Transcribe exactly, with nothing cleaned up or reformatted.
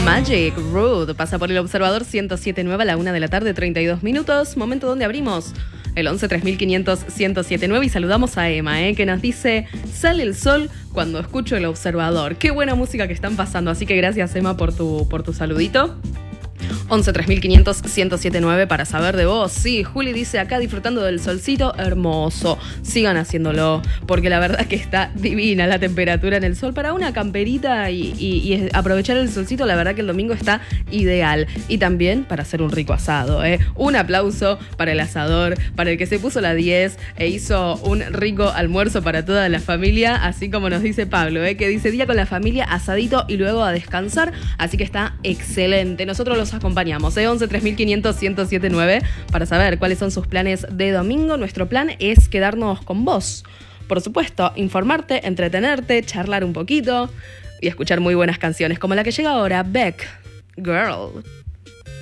Magic Rude pasa por el Observador ciento siete punto nueve a la una de la tarde, treinta y dos minutos, momento donde abrimos el once tres mil quinientos ciento siete punto nueve y saludamos a Emma, ¿eh? Que nos dice: sale el sol cuando escucho el Observador. Qué buena música que están pasando, así que gracias, Emma, por tu, por tu saludito. once tres mil quinientos ciento siete punto nueve para saber de vos. Sí, Juli dice acá disfrutando del solcito, hermoso. Sigan haciéndolo, porque la verdad que está divina la temperatura en el sol. Para una camperita y, y, y aprovechar el solcito, la verdad que el domingo está ideal. Y también para hacer un rico asado, ¿eh? Un aplauso para el asador, para el que se puso la diez e hizo un rico almuerzo para toda la familia, así como nos dice Pablo, ¿eh? Que dice día con la familia, asadito y luego a descansar. Así que está excelente. Nosotros los acompañamos, ¿eh? once tres mil quinientos ciento siete punto nueve para saber cuáles son sus planes de domingo. Nuestro plan es quedarnos con vos. Por supuesto, informarte, entretenerte, charlar un poquito y escuchar muy buenas canciones, como la que llega ahora, Beck, Girl.